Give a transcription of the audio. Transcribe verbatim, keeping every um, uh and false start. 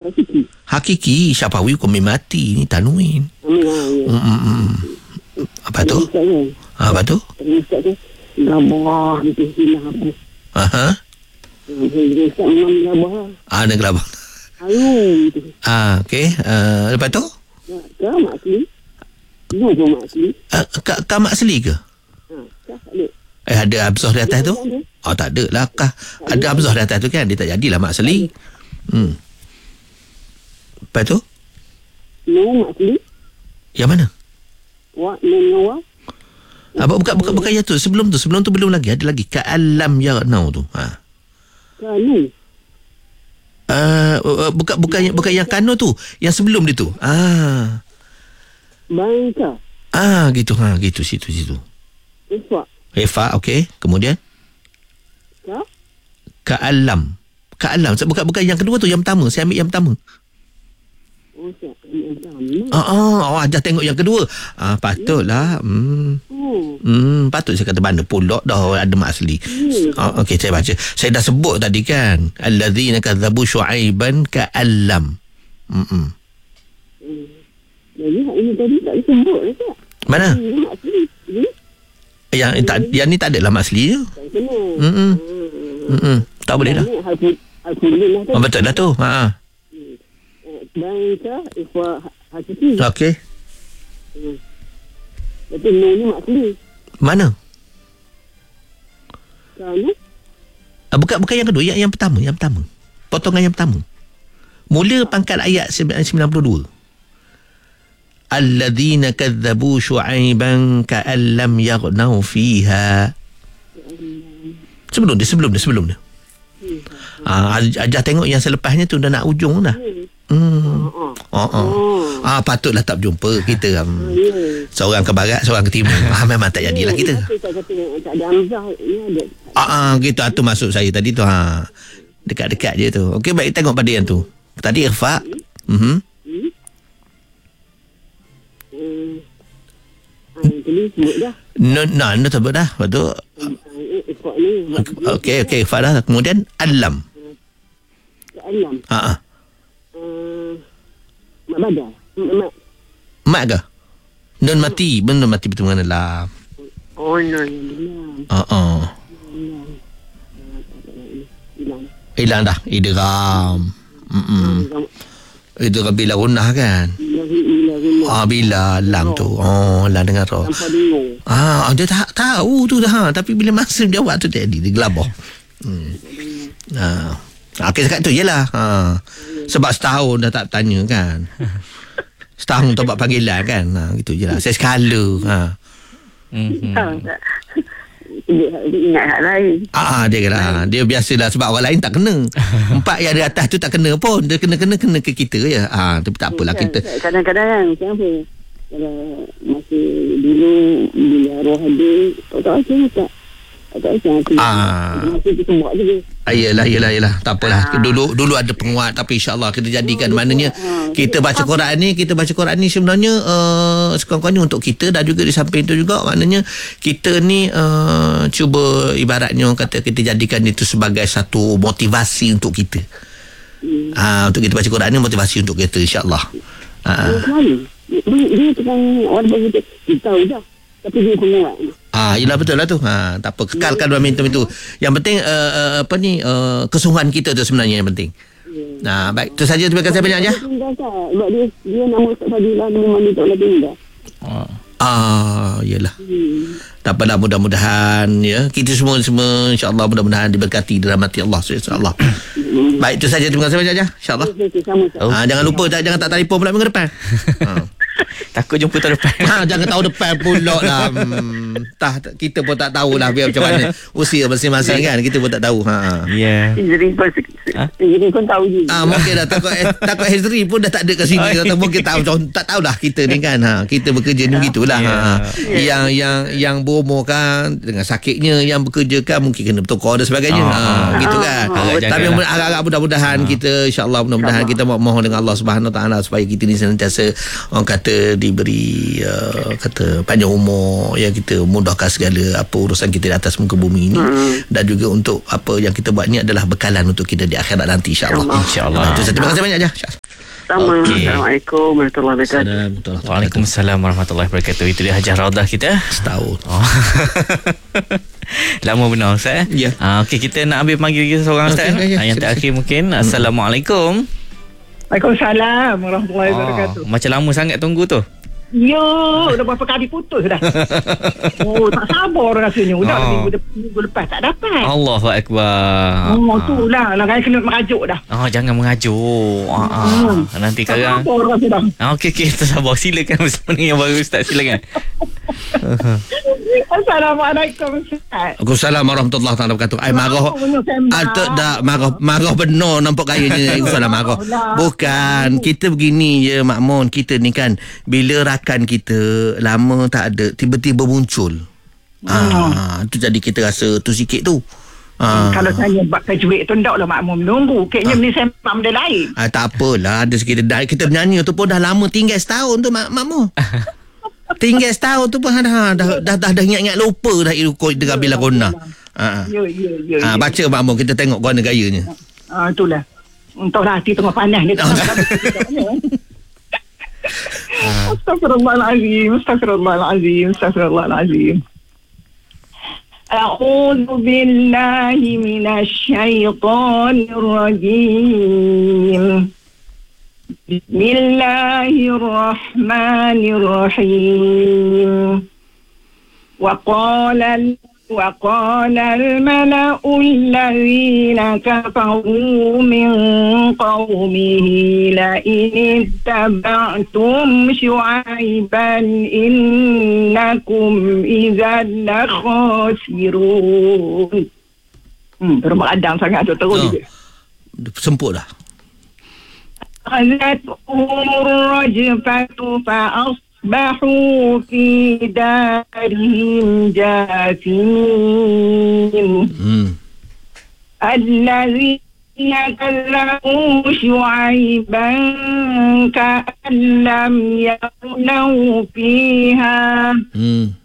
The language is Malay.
Hakiki. Hakiki. Syafawi kami mati. Ni Tanwin. Hmm. Hmm, hmm, hmm. Apa tu? Apa tu? Ustaz tu. Gabah. Itu hilang apa. Aha. Ustaz memang gabah. Ah, nak gelabah. Ayu. Itu. Ah, okey. Uh, lepas tu? Kau mak asli. Ibu pun mak asli. Uh, kau mak asli ke? Ha. Kau tak ada. Eh, ada abzah di atas tu? Oh, tak ada lah. Kah? Ada abzah di atas tu kan? Dia tak jadilah mak asli. Hmm. Lepas tu? No mak asli. Yang mana? Wak, no, wak. Apa bukan bukan bukan ya tu. Sebelum tu, sebelum tu belum lagi. Ada lagi ka'alam yarnau tu. Ha. Kanu. Uh, bukan bukan bukan yang kano tu, yang sebelum dia tu. Ah. Bangka. Ah, gitu ha, gitu situ situ. Ifak. Hefa, okey. Kemudian Ka. ka'alam. Ka'alam. Bukan bukan yang kedua tu, yang pertama. Saya ambil yang pertama. Oh, saya yang pertama. Ah, ah, oh, ajar tengok yang kedua. Ah, patutlah. Hmm. Oh. Hmm, patut saya kata mana pula dah ada mak asli. Ah, okey, saya baca. Saya dah sebut tadi kan. Allazina kadzabu syu'aiban ka'allam. Hmm. Hmm. Jadi hak ini tadi tak disebut lah tak? Mana? Ini mak asli. Ini Yang tak, yang ni tak adalah mak asli je. tak kena. Hmm. Hmm. Tak boleh dah. Ini Al-Quran lah tadi. Oh, betul dah tu. Ha. Bangka, Ifak, Hakiki. Okey. Hmm. Lepas no ni mak asli. Mana? Kanu. Ah, bukan bukan yang kedua, yang yang pertama, yang pertama. Potongan yang pertama. Mula pangkat ayat sembilan puluh dua. Alladzina kadzabu syu'aiban ka'an lam yaghnau fiha. Sebelum dia, sebelum dia, sebelum dia. Ah, ajar tengok yang selepasnya tu dah nak ujung dah. Hmm. Oh, oh. Ah, patutlah tak berjumpa kita. Um, seorang ke barat, seorang ke timur. Ah, memang tak jadilah kita. Tak kata tak ada Hamzah ni ada. Ah, ah gitu. Ah, tu maksud saya tadi tu. Ha. Dekat-dekat je tu. Okey, baik, tengok pada yang tu. Tadi Irfa. Mhm. Hmm. Ah, tadi sebut dah. No, no, no sebut dah. Lepas tu. Ifak ni. Okey, okey, Irfa dah. Kemudian Alam. Alam. Ha ah. Uh, Mak Badar. Mak. Mak ke? Non mati. Benar mati betul mana lah. Oh, no. Hilang. Ha ah. Hilang. Hilang. Hilang dah. Idgham. Hmm. Itu kan bila gunah kan? Ah, bila lam tu. Oh, lam dengan roh. Ah, dia tak tahu tu dah. Tapi bila masa jawab tu dia dia gelabah. Hmm. Ah. Okey, cakap tu jelah. Ha. Sebab setahun dah tak tanya kan. Setahun tak buat panggilan kan. Ha, gitu je lah. Saya skala. Ha. Mm-hmm. Dia, dia ingat hak lain. Ah, dia kena. Dia biasalah sebab orang lain tak kena. Empat yang di atas tu tak kena pun. Dia kena-kena kena ke kita je. Ah, tapi tak apalah kita. Kadang-kadang kan kenapa? Kalau masih dulu bila roh ada, tak tahu macam tak. Tak macam aku. Ah. Masih kita buat je. Ayolah, ayolah, ayolah. Tak apalah. Dulu dulu ada penguat tapi insya-Allah kita jadikan maknanya kita baca Quran ni, kita baca Quran ni sebenarnya uh, sekurang-kurangnya untuk kita dan juga di samping itu juga maknanya kita ni uh, cuba ibaratnya orang kata kita jadikan itu sebagai satu motivasi untuk kita. Hmm. Ah, untuk kita baca Quran ni motivasi untuk kita insya-Allah. Ah. Dia dia tukang orang bagi kita tahu dah. Tapi dia penguat. Ah, yelah betul lah tu. Ha, tak apa, kekalkan momentum itu. Yang penting uh, uh, apa ni uh, kesungguhan kita tu sebenarnya yang penting. Nah, baik, itu saja, terima kasih banyak je. Sebab dia dia nama Ustaz Fadilah memang dia tak boleh tinggal. Oh. Ah, yelah. Hmm. Tak apalah, mudah-mudahan ya kita semua semua insya-Allah mudah-mudahan diberkati dirahmati Allah insya-Allah. Baik, itu saja, terima kasih banyak je insya-Allah. Oh. Ah, jangan lupa tak, jangan tak telefon pula minggu depan. Ha. Takut jumpa tahun depan. Ha, jangan tahun depan pula lah. Hmm, tah, kita pun tak tahulah biar macam mana usia masing-masing kan. Kita pun tak tahu. Ha. Ya. Jadi pun jadi pun tahu juga. Ah, mungkin dah takut takut Hezri pun dah tak ada kat sini. Atau mungkin tahu tak tahulah kita ni kan. Ha, kita bekerja ni begitulah. Ha. Yang yang yang berumur kan dengan sakitnya, yang bekerja kan mungkin kena bertukar dan sebagainya. Ha, gitu kan. Tapi agak-agak mudah-mudahan kita insya-Allah mudah-mudahan kita mohon dengan Allah Subhanahu Wa Taala supaya kita ni sentiasa orang kata diberi uh, kata panjang umur, ya, kita mudahkan segala apa urusan kita di atas muka bumi ini, hmm. dan juga untuk apa yang kita buat ni adalah bekalan untuk kita di akhirat nanti insya-Allah. Insya-Allah. Terima kasih banyak je. Sama. Okey. Assalamualaikum warahmatullahi wabarakatuh. Assalamualaikum. Waalaikumsalam warahmatullahi wabarakatuh. Itu dia Hajah Raudah kita. Setahun. Oh. Lama benar Ustaz. Ya. Ah, okey, kita nak ambil panggil lagi seorang Ustaz. Okey, okey, Ah, yang sila, terakhir mungkin. Assalamualaikum. Waalaikumsalam warahmatullahi Oh, wabarakatuh. macam lama sangat tunggu tu. Ya, dah berapa kali putus dah. Oh, tak sabar rasanya. Udah Oh. minggu, de- minggu lepas tak dapat. Allahu akbar. Oh, tu lah. Lah kan kena merajuk dah. Oh, jangan mengajuk. Ah, ah. Hmm. Nanti Tak sekarang. sabar rasa dah. Ah, okey, okey, kita sabar. Silakan bersama ni yang baru Ustaz. Silakan. Assalamualaikum Ustaz. Waalaikumsalam warahmatullahi taala wabarakatuh. Ai marah. Apa punya sembang? Ah, tak dah marah marah benar nampak gayanya. Waalaikumsalam marah. Bukan, kita begini je Makmun, kita ni kan bila rakan kita lama tak ada tiba-tiba muncul. Ah, tu jadi kita rasa tu sikit tu. Ah. Kalau saya buat kejuik tu tak lah makmum menunggu. Kayaknya ni sembang benda lain. Ah, tak apalah, ada sikit dah kita menyanyi tu pun dah lama, tinggal setahun tu mak makmu. Tinggal setahun tu pun dah dah dah, dah, dah ingat-ingat lupa dah ikut dengan bila kona. Ha. Ya, ya, ya. Ah, ya. baca makmu, kita tengok kona gayanya. Ah, itulah. Entahlah hati tengah panas ni. Astaghfirullahalazim, astaghfirullahalazim, astaghfirullahalazim. A'udzu billahi minasy syaithanir rajim. Bismillahirrahmanirrahim. Wa qala وقال الملأ الذين كفروا من قومه لئن اتبعتم شعيبا إنكم إذا لخاسرون. Hmm, terus beradang sangat tu terus Oh. dia. Semput dah. أخذتهم الرجفة فأصبحوا في دارهم جاثمين. Hmm. الذين كذبوا شعيبا كأن لم يغنوا فيها Hmm.